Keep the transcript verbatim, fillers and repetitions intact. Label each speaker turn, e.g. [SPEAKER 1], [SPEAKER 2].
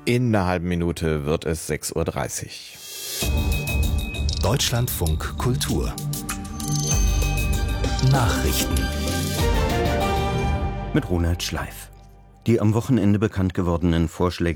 [SPEAKER 1] In einer halben Minute wird es sechs Uhr dreißig.
[SPEAKER 2] Deutschlandfunk Kultur Nachrichten
[SPEAKER 3] mit Ronald Schleif. Die am Wochenende bekannt gewordenen Vorschläge